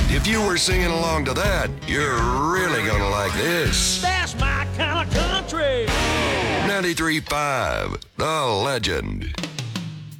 If you were singing along to that, you're really gonna like this. That's my kind of country. 93.5, The Legend.